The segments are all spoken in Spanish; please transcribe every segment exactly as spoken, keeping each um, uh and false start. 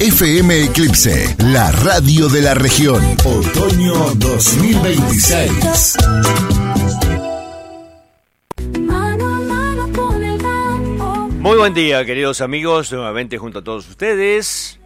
F M Eclipse, la radio de la región. Otoño dos mil veintiséis. Muy buen día, queridos amigos, nuevamente junto a todos ustedes.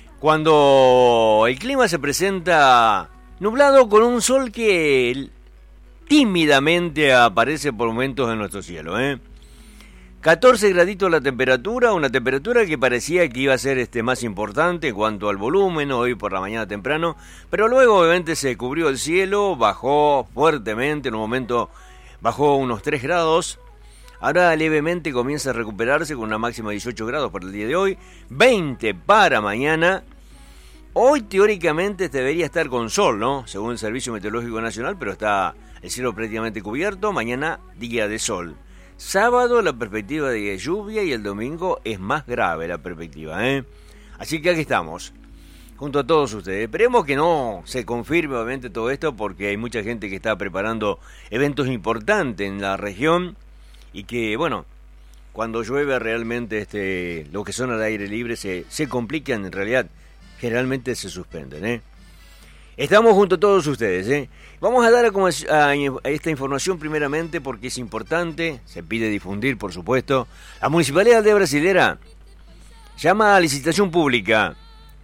Cuando el clima se presenta nublado con un sol que tímidamente aparece por momentos en nuestro cielo, ¿eh? catorce graditos la temperatura, una temperatura que parecía que iba a ser este, más importante en cuanto al volumen, hoy por la mañana temprano, pero luego obviamente se cubrió el cielo, bajó fuertemente, en un momento bajó unos tres grados, ahora levemente comienza a recuperarse con una máxima de dieciocho grados para el día de hoy, veinte para mañana. Hoy teóricamente debería estar con sol, ¿no? Según el Servicio Meteorológico Nacional, pero está el cielo prácticamente cubierto, mañana día de sol. Sábado la perspectiva de lluvia y el domingo es más grave la perspectiva, ¿eh? Así que aquí estamos, junto a todos ustedes. Esperemos que no se confirme obviamente todo esto porque hay mucha gente que está preparando eventos importantes en la región y que, bueno, cuando llueve realmente este, lo que son al aire libre se, se complican, en realidad generalmente se suspenden, ¿eh? Estamos junto a todos ustedes, ¿eh? Vamos a dar a, a, a esta información primeramente porque es importante, se pide difundir, por supuesto. La Municipalidad de Brasilera llama a licitación pública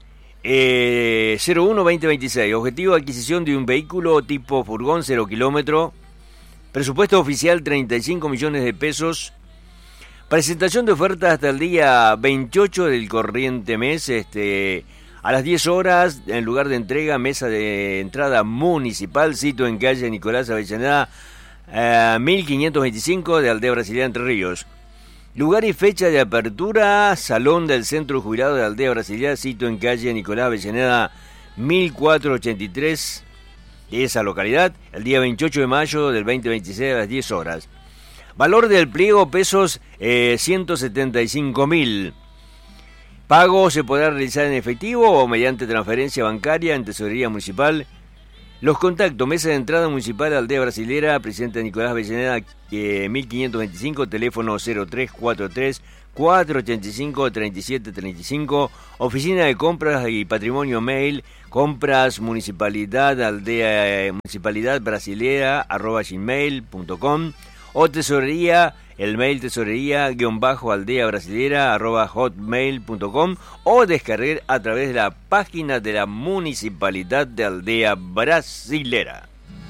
eh, cero uno veinte veintiséis, objetivo de adquisición de un vehículo tipo furgón cero kilómetro, presupuesto oficial treinta y cinco millones de pesos, presentación de ofertas hasta el día veintiocho del corriente mes, este... A las diez horas, en lugar de entrega, mesa de entrada municipal, sitio en calle Nicolás Avellaneda, eh, mil quinientos veinticinco de Aldea Brasileña Entre Ríos. Lugar y fecha de apertura, salón del Centro Jubilado de Aldea Brasileña, sitio en calle Nicolás Avellaneda, mil cuatrocientos ochenta y tres de esa localidad, el día veintiocho de mayo del veinte veintiséis a las diez horas. Valor del pliego, pesos eh, ciento setenta y cinco mil. Pago se podrá realizar en efectivo o mediante transferencia bancaria en Tesorería Municipal. Los contactos: mesa de entrada municipal Aldea Brasilera, presidente Nicolás Avellaneda, eh, mil quinientos veinticinco, teléfono cero tres cuatro tres, cuatro ocho cinco, tres siete tres cinco, oficina de compras y patrimonio mail, compras municipalidad aldea eh, municipalidad brasilera arroba gmail punto com, o tesorería, el mail tesorería guión bajo aldea brasilera arroba hotmail punto com, o descargar a través de la página de la Municipalidad de Aldea Brasilera.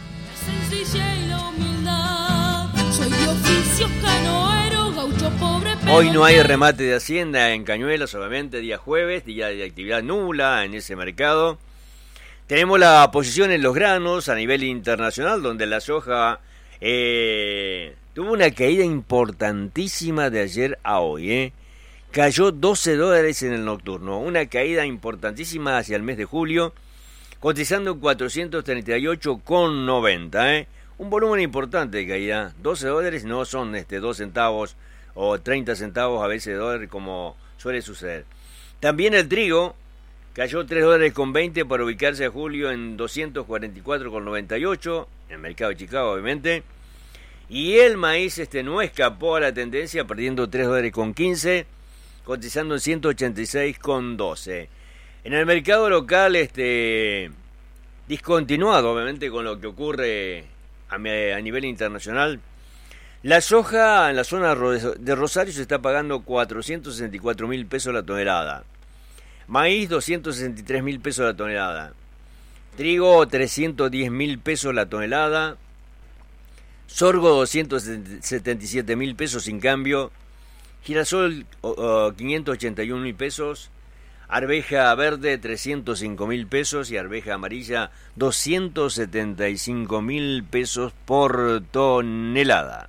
Hoy no hay remate de Hacienda en Cañuelas, obviamente día jueves, día de actividad nula en ese mercado. Tenemos la posición en los granos a nivel internacional, donde la soja Eh, tuvo una caída importantísima de ayer a hoy, ¿eh? Cayó doce dólares en el nocturno, una caída importantísima hacia el mes de julio, cotizando en cuatrocientos treinta y ocho con noventa, ¿eh? Un volumen importante de caída, doce dólares no son este, dos centavos o treinta centavos a veces de dólar como suele suceder. También el trigo cayó tres dólares con veinte para ubicarse a julio en doscientos cuarenta y cuatro con noventa y ocho, en el mercado de Chicago obviamente. Y el maíz este no escapó a la tendencia, perdiendo tres dólares con quince, cotizando en ciento ochenta y seis con doce. En el mercado local, este discontinuado obviamente con lo que ocurre a, a nivel internacional, la soja en la zona de Rosario se está pagando cuatrocientos sesenta y cuatro mil pesos la tonelada. Maíz doscientos sesenta y tres mil pesos la tonelada. Trigo trescientos diez mil pesos la tonelada. Sorgo doscientos setenta y siete mil pesos sin cambio. Girasol uh, quinientos ochenta y un mil pesos. Arveja verde trescientos cinco mil pesos y arveja amarilla doscientos setenta y cinco mil pesos por tonelada.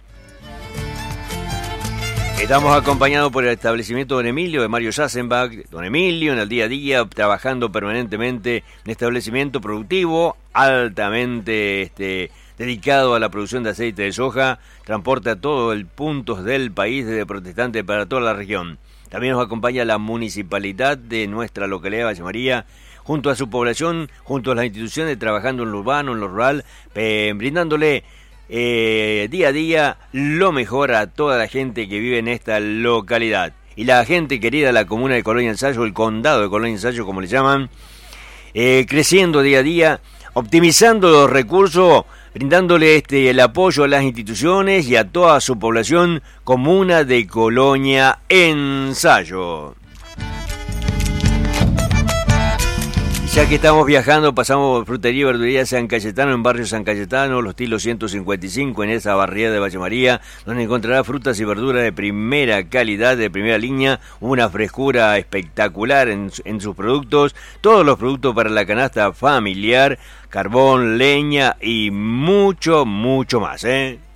Estamos acompañados por el establecimiento Don Emilio de Mario Sassenbach. Don Emilio en el día a día trabajando permanentemente en establecimiento productivo altamente este, dedicado a la producción de aceite de soja. Transporta a todos los puntos del país desde Protestante para toda la región. También nos acompaña la municipalidad de nuestra localidad de Valle María, junto a su población, junto a las instituciones, trabajando en lo urbano, en lo rural, eh, brindándole Eh, día a día lo mejor a toda la gente que vive en esta localidad. y la gente querida de la comuna de Colonia Ensayo, el condado de Colonia Ensayo, como le llaman, eh, creciendo día a día, optimizando los recursos, brindándole este, el apoyo a las instituciones y a toda su población, comuna de Colonia Ensayo. Ya que estamos viajando, pasamos por Frutería y Verdulería San Cayetano, en barrio San Cayetano, los Tilos ciento cincuenta y cinco, en esa barriada de Valle María, donde encontrará frutas y verduras de primera calidad, de primera línea, una frescura espectacular en, en sus productos, todos los productos para la canasta familiar, carbón, leña y mucho, mucho más, ¿eh?